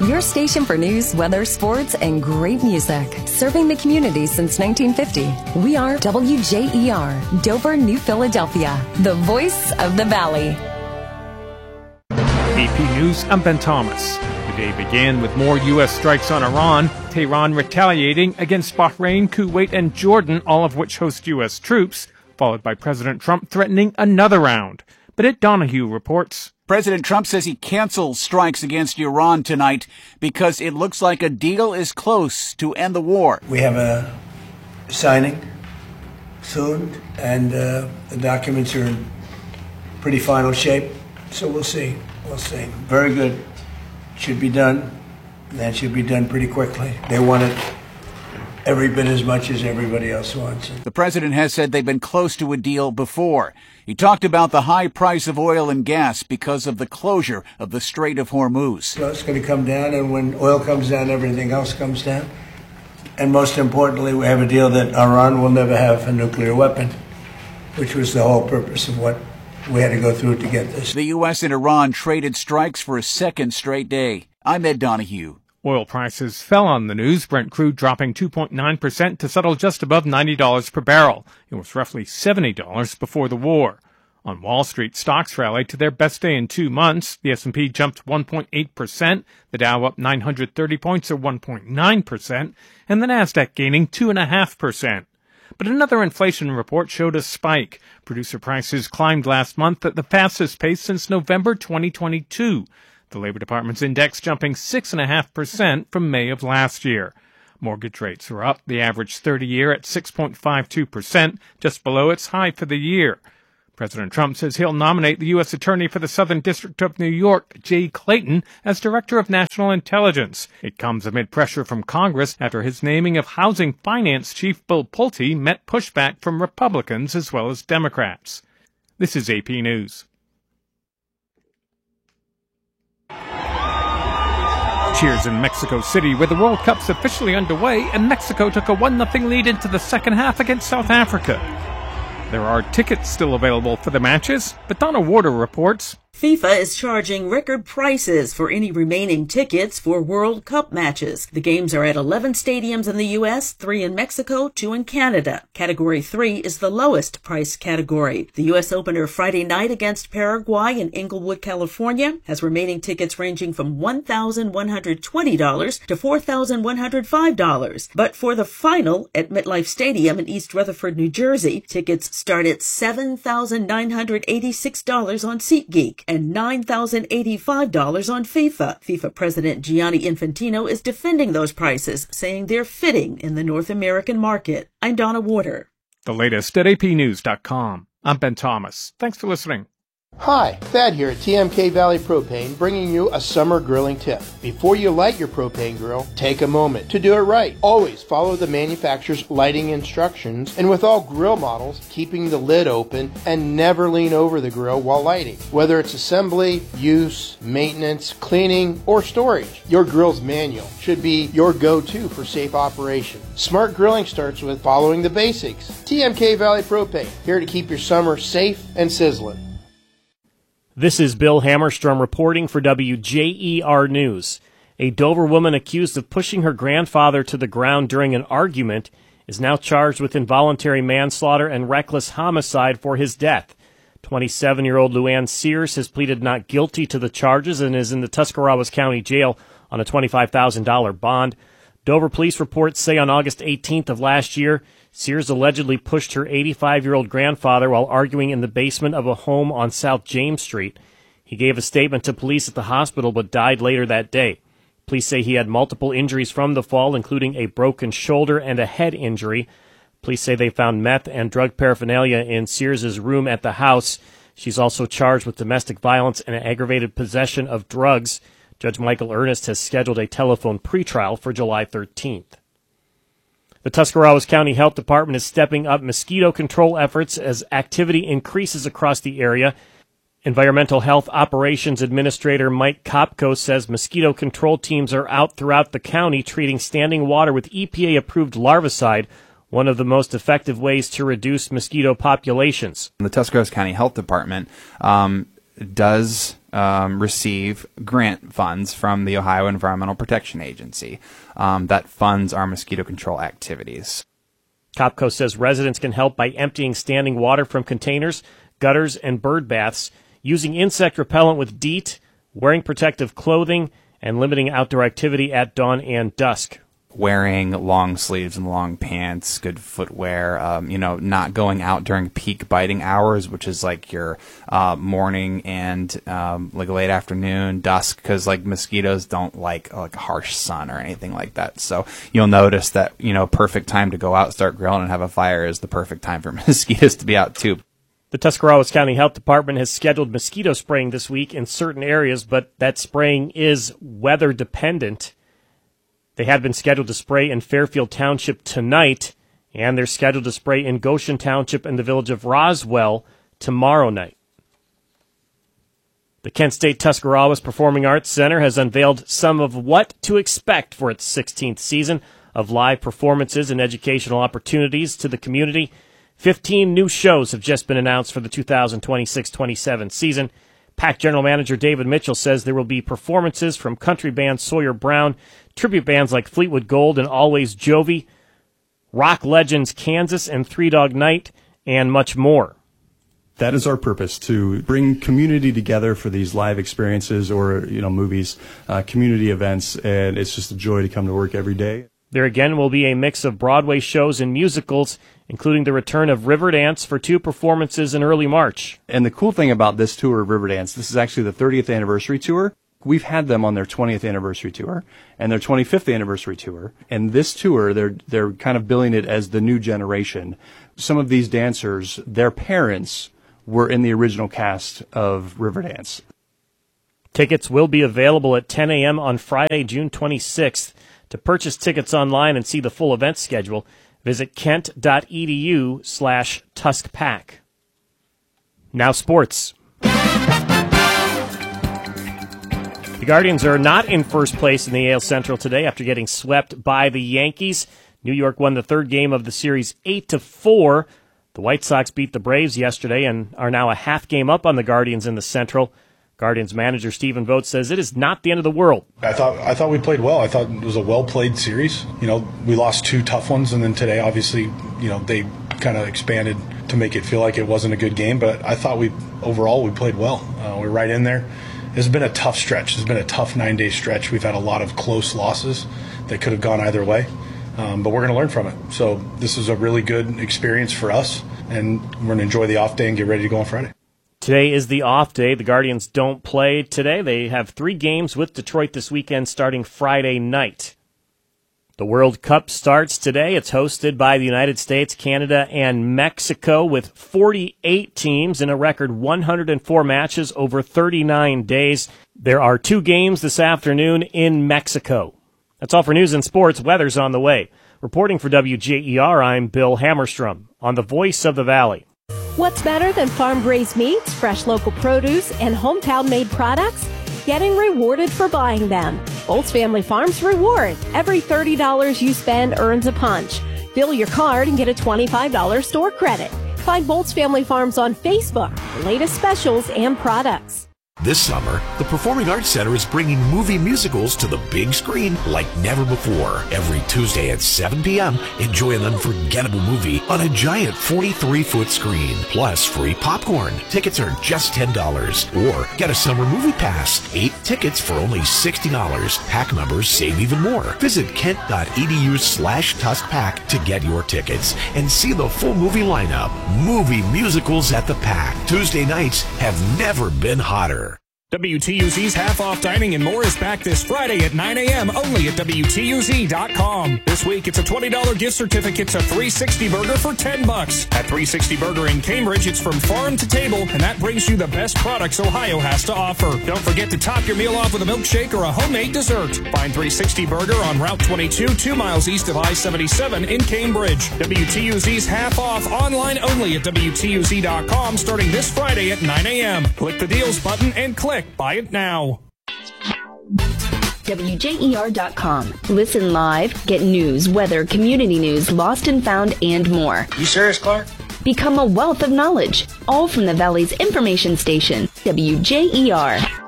your station for news, weather, sports, and great music. Serving the community since 1950. We are WJER, Dover, New Philadelphia, the voice of the Valley. AP News, I'm Ben Thomas. The day began with more U.S. strikes on Iran, Tehran retaliating against Bahrain, Kuwait, and Jordan, all of which host U.S. troops, followed by President Trump threatening another round. But Ed Donahue reports. President Trump says he canceled strikes against Iran tonight because it looks like a deal is close to end the war. We have a signing soon, and the documents are in pretty final shape, so we'll see. We'll see. Very good. Should be done. That should be done pretty quickly. They want it every bit as much as everybody else wants it. The president has said they've been close to a deal before. He talked about the high price of oil and gas because of the closure of the Strait of Hormuz. So it's going to come down, and when oil comes down, everything else comes down. And most importantly, we have a deal that Iran will never have a nuclear weapon, which was the whole purpose of what we had to go through to get this. The U.S. and Iran traded strikes for a second straight day. I'm Ed Donahue. Oil prices fell on the news, Brent crude dropping 2.9% to settle just above $90 per barrel. It was roughly $70 before the war. On Wall Street, stocks rallied to their best day in 2 months. The S&P jumped 1.8%, the Dow up 930 points or 1.9%, and the Nasdaq gaining 2.5%. But another inflation report showed a spike. Producer prices climbed last month at the fastest pace since November 2022. The Labor Department's index jumping 6.5% from May of last year. Mortgage rates are up, the average 30-year at 6.52%, just below its high for the year. President Trump says he'll nominate the U.S. Attorney for the Southern District of New York, Jay Clayton, as Director of National Intelligence. It comes amid pressure from Congress after his naming of Housing Finance Chief Bill Pulte met pushback from Republicans as well as Democrats. This is AP News. Cheers in Mexico City, where the World Cup's officially underway, and Mexico took a 1-0 lead into the second half against South Africa. There are tickets still available for the matches, but Donna Warder reports. FIFA is charging record prices for any remaining tickets for World Cup matches. The games are at 11 stadiums in the U.S., 3 in Mexico, 2 in Canada. Category 3 is the lowest price category. The U.S. opener Friday night against Paraguay in Inglewood, California, has remaining tickets ranging from $1,120 to $4,105. But for the final at MetLife Stadium in East Rutherford, New Jersey, tickets start at $7,986 on SeatGeek and $9,085 on FIFA. FIFA President Gianni Infantino is defending those prices, saying they're fitting in the North American market. I'm Donna Warder. The latest at apnews.com. I'm Ben Thomas. Thanks for listening. Hi, Thad here at TMK Valley Propane, bringing you a summer grilling tip. Before you light your propane grill, take a moment to do it right. Always follow the manufacturer's lighting instructions, and with all grill models, keeping the lid open and never lean over the grill while lighting. Whether it's assembly, use, maintenance, cleaning, or storage, your grill's manual should be your go-to for safe operation. Smart grilling starts with following the basics. TMK Valley Propane, here to keep your summer safe and sizzling. This is Bill Hammerstrom reporting for WJER News. A Dover woman accused of pushing her grandfather to the ground during an argument is now charged with involuntary manslaughter and reckless homicide for his death. 27-year-old Luann Sears has pleaded not guilty to the charges and is in the Tuscarawas County Jail on a $25,000 bond. Dover police reports say on August 18th of last year, Sears allegedly pushed her 85-year-old grandfather while arguing in the basement of a home on South James Street. He gave a statement to police at the hospital but died later that day. Police say he had multiple injuries from the fall, including a broken shoulder and a head injury. Police say they found meth and drug paraphernalia in Sears' room at the house. She's also charged with domestic violence and aggravated possession of drugs. Judge Michael Ernest has scheduled a telephone pretrial for July 13th. The Tuscarawas County Health Department is stepping up mosquito control efforts as activity increases across the area. Environmental Health Operations Administrator Mike Kopko says mosquito control teams are out throughout the county treating standing water with EPA-approved larvicide, one of the most effective ways to reduce mosquito populations. The Tuscarawas County Health Department does receive grant funds from the Ohio Environmental Protection Agency that funds our mosquito control activities. Copco says residents can help by emptying standing water from containers, gutters, and bird baths, using insect repellent with DEET, wearing protective clothing, and limiting outdoor activity at dawn and dusk. Wearing long sleeves and long pants, good footwear, not going out during peak biting hours, which is like your morning and like late afternoon, dusk, because like mosquitoes don't like harsh sun or anything like that. So you'll notice that, perfect time to go out, start grilling, and have a fire is the perfect time for mosquitoes to be out too. The Tuscarawas County Health Department has scheduled mosquito spraying this week in certain areas, but that spraying is weather dependent. They had been scheduled to spray in Fairfield Township tonight, and they're scheduled to spray in Goshen Township and the village of Roswell tomorrow night. The Kent State Tuscarawas Performing Arts Center has unveiled some of what to expect for its 16th season of live performances and educational opportunities to the community. 15 new shows have just been announced for the 2026-27 season. PAC General Manager David Mitchell says there will be performances from country band Sawyer Brown, tribute bands like Fleetwood Gold and Always Jovie, rock legends Kansas and Three Dog Night, and much more. That is our purpose, to bring community together for these live experiences or, movies, community events, and it's just a joy to come to work every day. There again will be a mix of Broadway shows and musicals, including the return of Riverdance for 2 performances in early March. And the cool thing about this tour of Riverdance, this is actually the 30th anniversary tour. We've had them on their 20th anniversary tour and their 25th anniversary tour. And this tour, they're kind of billing it as the new generation. Some of these dancers, their parents were in the original cast of Riverdance. Tickets will be available at 10 a.m. on Friday, June 26th. To purchase tickets online and see the full event schedule, visit kent.edu/TuskPack. Now sports. The Guardians are not in first place in the AL Central today after getting swept by the Yankees. New York won the third game of the series 8-4. The White Sox beat the Braves yesterday and are now a half game up on the Guardians in the Central. Guardians manager Stephen Vogt says it is not the end of the world. I thought we played well. I thought it was a well-played series. We lost 2 tough ones, and then today, obviously, they kind of expanded to make it feel like it wasn't a good game. But I thought overall we played well. We're right in there. It's been a tough stretch. It's been a tough 9-day stretch. We've had a lot of close losses that could have gone either way, but we're going to learn from it. So this is a really good experience for us, and we're going to enjoy the off day and get ready to go on Friday. Today is the off day. The Guardians don't play today. They have 3 games with Detroit this weekend starting Friday night. The World Cup starts today. It's hosted by the United States, Canada, and Mexico with 48 teams in a record 104 matches over 39 days. There are 2 games this afternoon in Mexico. That's all for news and sports. Weather's on the way. Reporting for WJER, I'm Bill Hammerstrom on the Voice of the Valley. What's better than farm-raised meats, fresh local produce, and hometown-made products? Getting rewarded for buying them. Bolts Family Farms Reward. Every $30 you spend earns a punch. Fill your card and get a $25 store credit. Find Bolts Family Farms on Facebook for the latest specials and products. This summer, the Performing Arts Center is bringing movie musicals to the big screen like never before. Every Tuesday at 7 p.m., enjoy an unforgettable movie on a giant 43-foot screen, plus free popcorn. Tickets are just $10. Or get a summer movie pass, 8 tickets for only $60. PAC members save even more. Visit kent.edu/TuskPack to get your tickets and see the full movie lineup. Movie musicals at the PAC. Tuesday nights have never been hotter. WTUZ's Half-Off Dining and More is back this Friday at 9 a.m. only at WTUZ.com. This week, it's a $20 gift certificate to 360 Burger for $10. At 360 Burger in Cambridge, it's from farm to table, and that brings you the best products Ohio has to offer. Don't forget to top your meal off with a milkshake or a homemade dessert. Find 360 Burger on Route 22, 2 miles east of I-77 in Cambridge. WTUZ's Half-Off online only at WTUZ.com starting this Friday at 9 a.m. Click the deals button and click Buy It Now. WJER.com. Listen live, get news, weather, community news, lost and found, and more. You serious, Clark? Become a wealth of knowledge, all from the Valley's information station, WJER.